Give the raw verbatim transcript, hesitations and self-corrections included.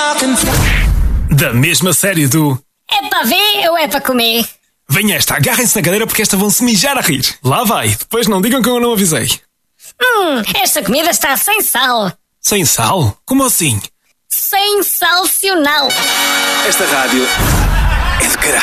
Da mesma série do É para ver ou é para comer? Vem esta, agarrem-se na cadeira porque esta vão se mijar a rir. Lá vai, depois não digam que eu não avisei. Hum, esta comida está sem sal. Sem sal? Como assim? Sensacional. Esta rádio